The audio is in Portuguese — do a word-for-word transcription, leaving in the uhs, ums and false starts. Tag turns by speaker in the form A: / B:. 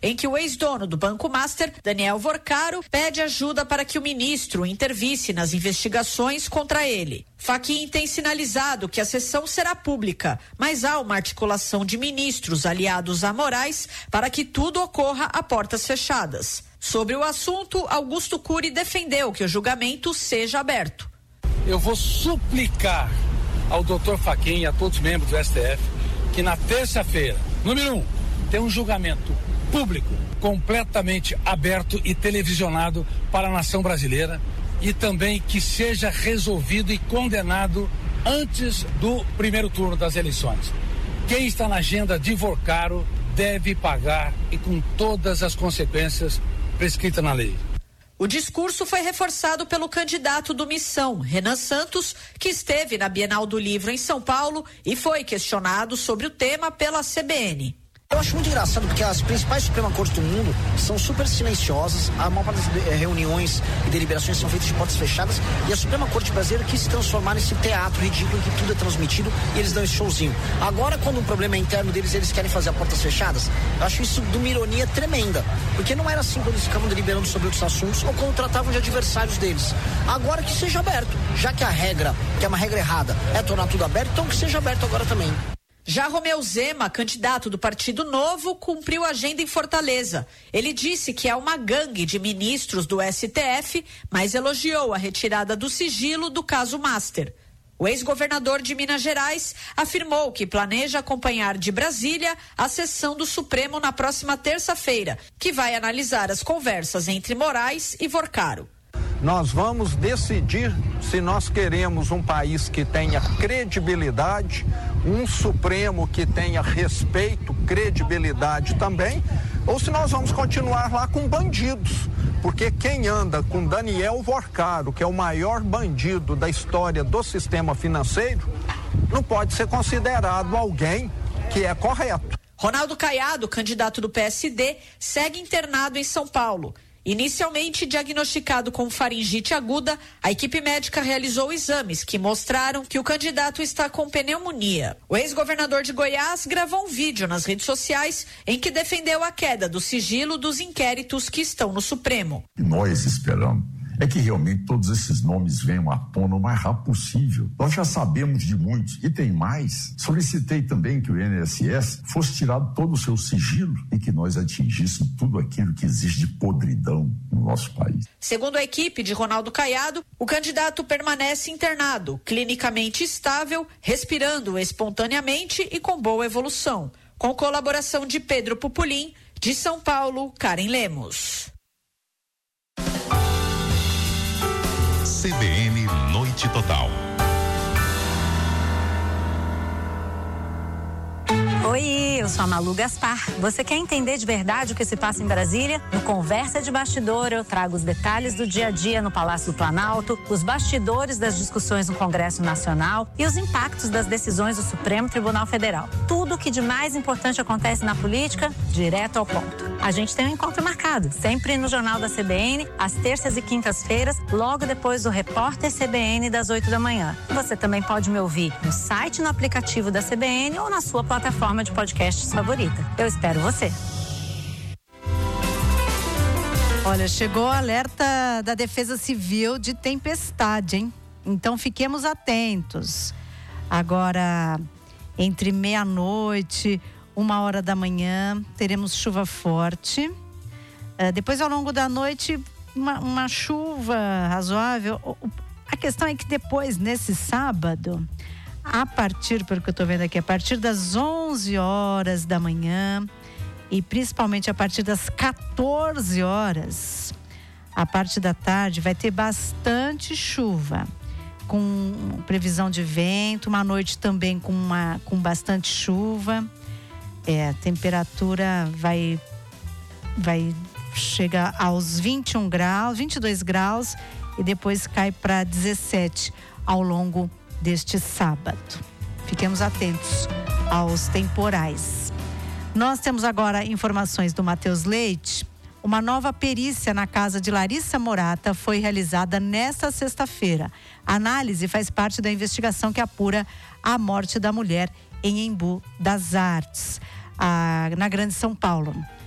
A: em que o ex-dono do Banco Master, Daniel Vorcaro, pede ajuda para que o ministro intervisse nas investigações contra ele. Fachin tem sinalizado que a sessão será pública, mas há uma articulação de ministros aliados a Moraes para que tudo ocorra a portas fechadas. Sobre o assunto, Augusto Cury defendeu que o julgamento seja aberto.
B: Eu vou suplicar ao doutor Fachin e a todos os membros do S T F que na terça-feira, número um, tem um julgamento público, completamente aberto e televisionado para a nação brasileira, e também que seja resolvido e condenado antes do primeiro turno das eleições. Quem está na agenda de Vorcaro deve pagar, e com todas as consequências prescritas na lei.
A: O discurso foi reforçado pelo candidato do Missão, Renan Santos, que esteve na Bienal do Livro em São Paulo e foi questionado sobre o tema pela C B N.
C: Eu acho muito engraçado porque as principais Suprema Corte do mundo são super silenciosas, a maior parte das reuniões e deliberações são feitas de portas fechadas, e a Suprema Corte brasileira quis se transformar nesse teatro ridículo em que tudo é transmitido e eles dão esse showzinho. Agora, quando um problema é interno deles, eles querem fazer a portas fechadas. Eu acho isso de uma ironia tremenda, porque não era assim quando eles ficavam deliberando sobre outros assuntos ou quando tratavam de adversários deles. Agora que seja aberto, já que a regra, que é uma regra errada, é tornar tudo aberto, então que seja aberto agora também.
A: Já Romeu Zema, candidato do Partido Novo, cumpriu a agenda em Fortaleza. Ele disse que é uma gangue de ministros do S T F, mas elogiou a retirada do sigilo do caso Master. O ex-governador de Minas Gerais afirmou que planeja acompanhar de Brasília a sessão do Supremo na próxima terça-feira, que vai analisar as conversas entre Moraes e Vorcaro.
D: Nós vamos decidir se nós queremos um país que tenha credibilidade, um Supremo que tenha respeito, credibilidade também, ou se nós vamos continuar lá com bandidos. Porque quem anda com Daniel Vorcaro, que é o maior bandido da história do sistema financeiro, não pode ser considerado alguém que é correto.
A: Ronaldo Caiado, candidato do P S D, segue internado em São Paulo. Inicialmente diagnosticado com faringite aguda, a equipe médica realizou exames que mostraram que o candidato está com pneumonia. O ex-governador de Goiás gravou um vídeo nas redes sociais em que defendeu a queda do sigilo dos inquéritos que estão no Supremo.
E: E nós esperamos é que realmente todos esses nomes venham à tona o mais rápido possível. Nós já sabemos de muitos e tem mais. Solicitei também que o I N S S fosse tirado todo o seu sigilo e que nós atingíssemos tudo aquilo que existe de podridão no nosso país.
A: Segundo a equipe de Ronaldo Caiado, o candidato permanece internado, clinicamente estável, respirando espontaneamente e com boa evolução. Com colaboração de Pedro Pupulim, de São Paulo, Karen Lemos.
F: C B N Noite Total.
G: Oi, eu sou a Malu Gaspar. Você quer entender de verdade o que se passa em Brasília? No Conversa de Bastidor eu trago os detalhes do dia a dia no Palácio do Planalto, os bastidores das discussões no Congresso Nacional e os impactos das decisões do Supremo Tribunal Federal. Tudo o que de mais importante acontece na política, direto ao ponto. A gente tem um encontro marcado, sempre no Jornal da C B N, às terças e quintas-feiras, logo depois do Repórter C B N das oito da manhã. Você também pode me ouvir no site, no aplicativo da C B N ou na sua plataforma de podcasts favorita. Eu espero você.
H: Olha, chegou o alerta da Defesa Civil de tempestade, hein? Então fiquemos atentos. Agora, entre meia-noite, uma hora da manhã, teremos chuva forte. Uh, depois, ao longo da noite, uma, uma chuva razoável. A questão é que depois, nesse sábado, a partir, pelo que eu estou vendo aqui, a partir das onze horas da manhã e principalmente a partir das quatorze horas, a parte da tarde, vai ter bastante chuva, com previsão de vento, uma noite também com, uma, com bastante chuva. É, a temperatura vai, vai chegar aos vinte e um graus, vinte e dois graus e depois cai para dezessete ao longo deste sábado. Fiquemos atentos aos temporais. Nós temos agora informações do Matheus Leite. Uma nova perícia na casa de Larissa Morata foi realizada nesta sexta-feira. A análise faz parte da investigação que apura a morte da mulher em Embu das Artes, a, na Grande São Paulo.